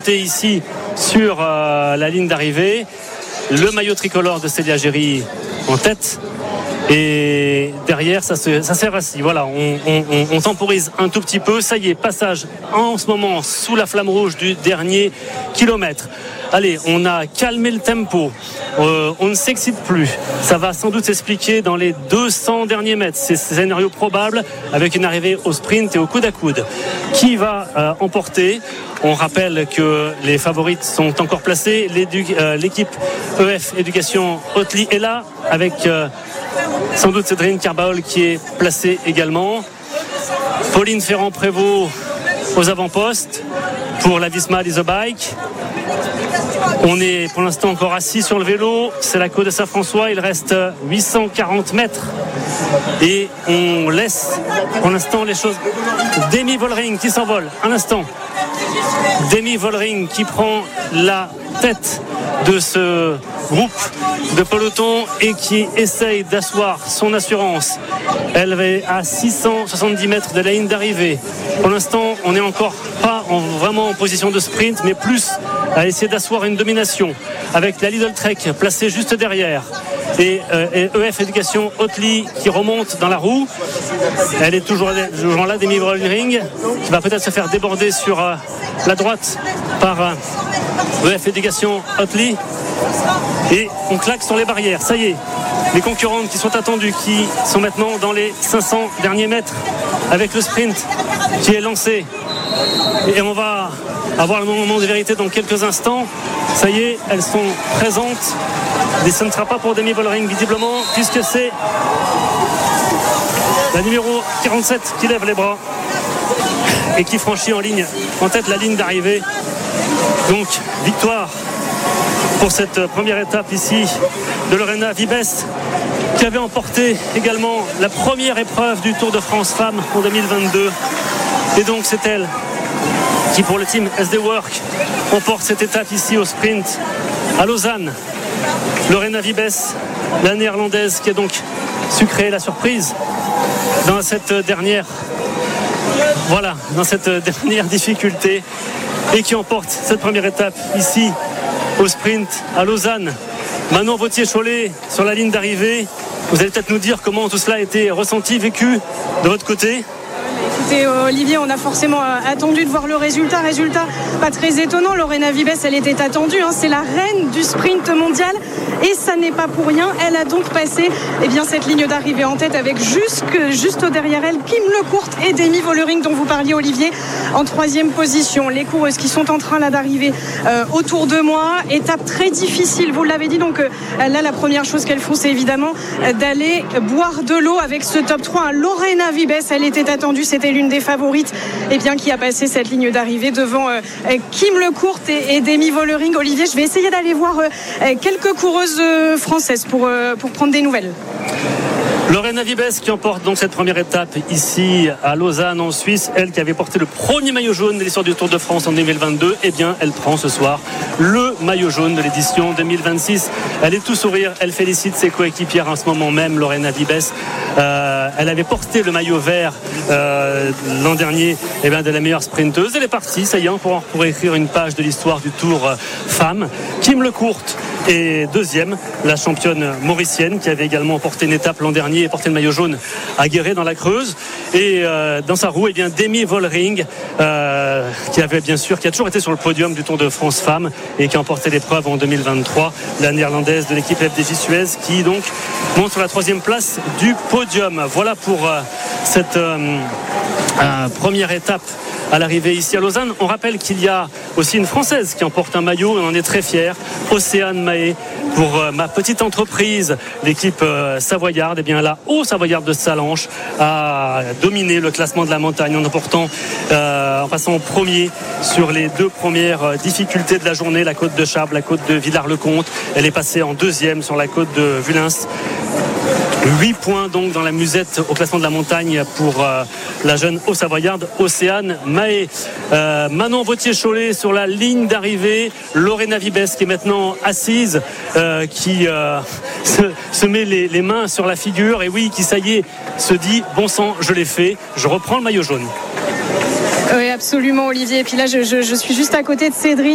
porté ici sur la ligne d'arrivée. Le maillot tricolore de Célia Géry en tête. Et derrière, ça s'est rassis. Voilà, on temporise un tout petit peu. Ça y est, passage en ce moment sous la flamme rouge du dernier kilomètre. Allez, on a calmé le tempo. On ne s'excite plus. Ça va sans doute s'expliquer dans les 200 derniers mètres. C'est un scénario probable avec une arrivée au sprint et au coude à coude. Qui va emporter ? On rappelle que les favorites sont encore placées. L'équipe EF Éducation Hautely est là avec sans doute Cédrine Carbaol qui est placée également. Pauline Ferrand-Prévot aux avant-postes pour la Visma Lease a Bike. On est pour l'instant encore assis sur le vélo. C'est la côte de Saint-François. Il reste 840 mètres. Et on laisse pour l'instant les choses. Demi Vollering qui s'envole. Un instant. Demi Vollering qui prend la tête de ce groupe de peloton et qui essaye d'asseoir son assurance. Elle est à 670 mètres de la ligne d'arrivée. Pour l'instant, on n'est encore pas vraiment en position de sprint, mais plus à essayer d'asseoir une domination avec la Lidl Trek placée juste derrière. Et EF Éducation Hautely qui remonte dans la roue. Elle est toujours là, Demi Vollering qui va peut-être se faire déborder sur la droite par EF Éducation Hautely. Et on claque sur les barrières. Ça y est, les concurrentes qui sont attendues, qui sont maintenant dans les 500 derniers mètres avec le sprint qui est lancé. Et on va avoir le moment de vérité dans quelques instants. Ça y est, elles sont présentes. Et ce ne sera pas pour Demi Vollering visiblement, puisque c'est la numéro 47 qui lève les bras et qui franchit en tête la ligne d'arrivée. Donc victoire pour cette première étape ici de Lorena Vibes, qui avait emporté également la première épreuve du Tour de France Femmes en 2022. Et donc c'est elle qui, pour le team SD Work, emporte cette étape ici au sprint à Lausanne. Lorena Vibes, la néerlandaise, qui a donc su créer la surprise dans cette dernière difficulté et qui emporte cette première étape ici au sprint à Lausanne. Manon Vautier-Cholet sur la ligne d'arrivée. Vous allez peut-être nous dire comment tout cela a été ressenti, vécu de votre côté. Écoutez, Olivier, on a forcément attendu de voir le résultat. Résultat pas très étonnant. Lorena Vibes, elle était attendue. C'est la reine du sprint mondial. Et ça n'est pas pour rien. Elle a donc passé cette ligne d'arrivée en tête avec juste derrière elle Kim Lecourt et Demi Vollering dont vous parliez, Olivier, en troisième position. Les coureuses qui sont en train là d'arriver autour de moi. Étape très difficile, vous l'avez dit. Donc là, la première chose qu'elles font, c'est évidemment d'aller boire de l'eau avec ce top 3. Lorena Vibes, elle était attendue. C'était l'une des favorites qui a passé cette ligne d'arrivée devant Kim Lecourt et Demi Vollering. Olivier, je vais essayer d'aller voir quelques coureuses françaises pour prendre des nouvelles. Lorena Vibes qui emporte donc cette première étape ici à Lausanne en Suisse. Elle qui avait porté le premier maillot jaune de l'histoire du Tour de France en 2022, elle prend ce soir le maillot jaune de l'édition 2026. Elle est tout sourire, elle félicite ses coéquipières en ce moment même. Lorena Vibes, elle avait porté le maillot vert l'an dernier de la meilleure sprinteuse. Elle est partie, ça y est, pour écrire une page de l'histoire du Tour Femmes. Kim Lecourt est deuxième, la championne mauricienne qui avait également porté une étape l'an dernier et porté le maillot jaune à Guéret dans la Creuse. Et dans sa roue, Demi Vollering qui a toujours été sur le podium du Tour de France Femmes et qui a emporté l'épreuve en 2023, la néerlandaise de l'équipe FDJ Suez qui donc monte sur la troisième place du podium. Voilà pour cette première étape à l'arrivée ici à Lausanne. On rappelle qu'il y a aussi une Française qui emporte un maillot, on en est très fiers, Océane Mahé, pour ma petite entreprise, l'équipe savoyarde. La Haut-Savoyarde de Salanches a dominé le classement de la montagne en emportant, en passant au premier sur les deux premières difficultés de la journée, la côte de Chables, la côte de Villars-le-Comte. Elle est passée en deuxième sur la côte de Vulins. 8 points donc dans la musette au classement de la montagne pour la jeune Haut-Savoyarde Océane Mahé. Manon Vautier-Cholet sur la ligne d'arrivée. Lorena Vibes qui est maintenant assise, qui se met les mains sur la figure et qui, ça y est, se dit bon sang, je l'ai fait, je reprends le maillot jaune. Oui, absolument, Olivier. Et puis là, je suis juste à côté de Cédrine.